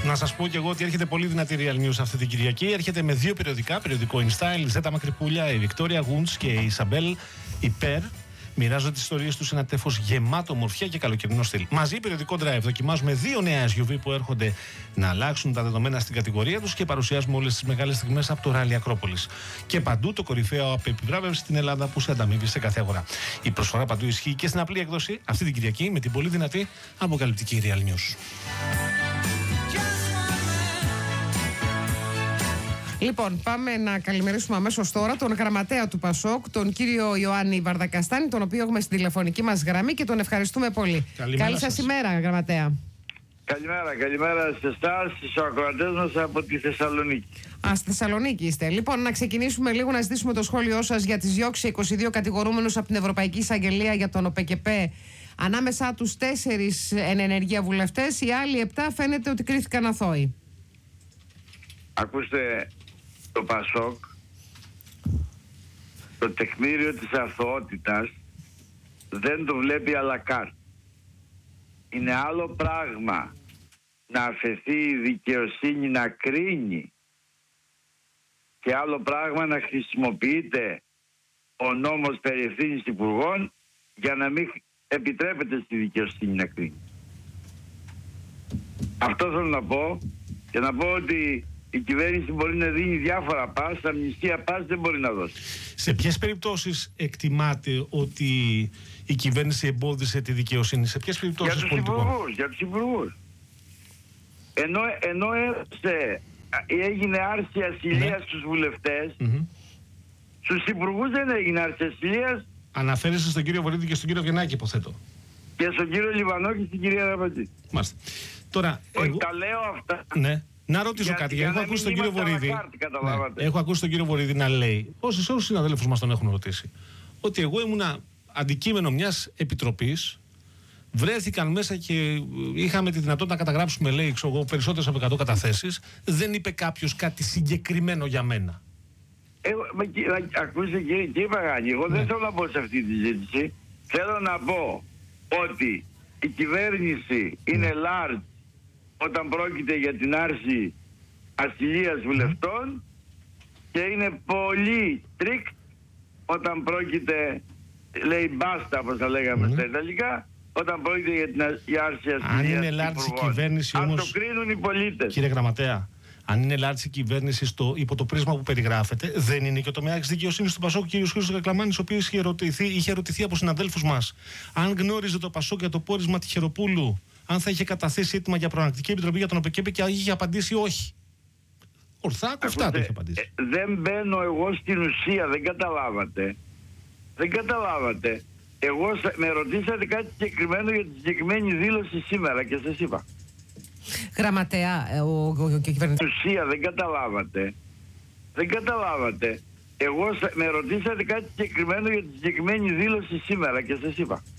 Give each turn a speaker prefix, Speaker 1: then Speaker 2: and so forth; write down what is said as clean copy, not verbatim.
Speaker 1: Να σας πω και εγώ ότι έρχεται πολύ δυνατή Real News αυτή την Κυριακή. Έρχεται με δύο περιοδικά, περιοδικό InStyle, η Ζέτα Μακρυπούλια, η Βικτόρια Γούντς και η Ισαμπέλ Υπέρ. Μοιράζονται τις ιστορίες τους σε ένα τέφος γεμάτο ομορφιά και καλοκαιρινό στυλ. Μαζί, περιοδικό Drive, δοκιμάζουμε δύο νέα SUV που έρχονται να αλλάξουν τα δεδομένα στην κατηγορία τους και παρουσιάζουμε όλες τις μεγάλες στιγμές από το Rally Ακρόπολης. Και παντού το κορυφαίο από επιβράβευση στην Ελλάδα που σε ανταμείβει σε κάθε αγορά. Η προσφορά παντού ισχύει και στην απλή έκδοση αυτή την Κυριακή με την πολύ δυνατή αποκαλυπτική Real News.
Speaker 2: Λοιπόν, πάμε να καλημερίσουμε αμέσως τώρα τον γραμματέα του ΠΑΣΟΚ, τον κύριο Ιωάννη Βαρδακαστάνη, τον οποίο έχουμε στην τηλεφωνική μας γραμμή και τον ευχαριστούμε πολύ. Καλή σας ημέρα, γραμματέα.
Speaker 3: Καλημέρα σε εσάς, στους ακροατές μας από τη Θεσσαλονίκη.
Speaker 2: Στη Θεσσαλονίκη είστε. Λοιπόν, να ξεκινήσουμε λίγο να ζητήσουμε το σχόλιο σας για τις διώξεις 22 κατηγορούμενους από την Ευρωπαϊκή Εισαγγελία για τον ΟΠΕΚΕΠΕ. Ανάμεσα τους 4 εν ενεργεία βουλευτές, οι άλλοι 7 φαίνεται ότι κρίθηκαν αθώοι.
Speaker 3: Ακούστε, το ΠΑΣΟΚ, το τεκμήριο της αθωότητας δεν το βλέπει à la carte. Είναι άλλο πράγμα να αφαιθεί η δικαιοσύνη να κρίνει και άλλο πράγμα να χρησιμοποιείται ο νόμος περί ευθύνης υπουργών για να μην επιτρέπεται στη δικαιοσύνη να κρίνει. Αυτό θέλω να πω, και να πω ότι η κυβέρνηση μπορεί να δίνει διάφορα πας, αμνηστία πας δεν μπορεί να δώσει. Σε
Speaker 1: ποιες περιπτώσεις εκτιμάτε ότι η κυβέρνηση εμπόδισε τη δικαιοσύνη, σε ποιες περιπτώσεις πολιτικών?
Speaker 3: Για τους υπουργούς. Ενώ έγινε άρση ασυλίας στους βουλευτές, στους υπουργούς δεν έγινε άρση ασυλίας.
Speaker 1: Αναφέρεστε στον κύριο Βορύδη και στον κύριο Βιενάκη, υποθέτω.
Speaker 3: Και στον κύριο Λιβανό και στην κυρία Ραμπατζή.
Speaker 1: Μάλιστα. Τώρα,
Speaker 3: τα λέω αυτά.
Speaker 1: Ναι. Να ρωτήσω κάτι, γιατί έχω ακούσει τον κύριο Βορύδη. Έχω ακούσει τον κύριο Βορύδη να λέει, όσους συναδέλφους μας τον έχουν ρωτήσει, ότι εγώ ήμουνα αντικείμενο μιας επιτροπής, βρέθηκαν μέσα και είχαμε τη δυνατότητα να καταγράψουμε, λέει, περισσότερες από 100 καταθέσεις. Δεν είπε κάποιος κάτι συγκεκριμένο για μένα.
Speaker 3: Ακούστε κύριε Παγάνη, εγώ δεν θέλω να πω σε αυτή τη συζήτηση. Θέλω να πω ότι η κυβέρνηση είναι large όταν πρόκειται για την άρση ασυλίας βουλευτών και είναι πολύ strict όταν πρόκειται, λέει μπάστα όπως θα λέγαμε στα Ιταλικά, όταν πρόκειται για την άρση ασυλίας.
Speaker 1: Αν είναι large η κυβέρνηση όμως,
Speaker 3: το κρίνουν οι πολίτες.
Speaker 1: Κύριε Γραμματέα, αν είναι large η κυβέρνηση υπό το πρίσμα που περιγράφεται, δεν είναι και ο τομέας δικαιοσύνης του ΠΑΣΟΚ, ο κ. Χρήστος Κακλαμάνης, ο οποίος είχε ερωτηθεί από συναδέλφους μας αν γνώριζε το ΠΑΣΟΚ για το πόρισμα Τυχεροπούλου, αν θα είχε καταθέσει έτοιμα για προανακτική επιτροπή για τον ΟΠΕΚΕΠΕ, και είχε απαντήσει όχι. Ορθά, κοφτά το είχε απαντήσει.
Speaker 3: Δεν μπαίνω εγώ στην ουσία, δεν καταλάβατε. Εγώ με ρωτήσατε κάτι συγκεκριμένο για τη συγκεκριμένη δήλωση σήμερα και σας είπα.
Speaker 2: Γραμματέα, ο κυβερνητής.
Speaker 3: Στην ουσία δεν καταλάβατε. Εγώ με ρωτήσατε κάτι συγκεκριμένο για τη συγκεκριμένη δήλωση σήμερα και σας είπα.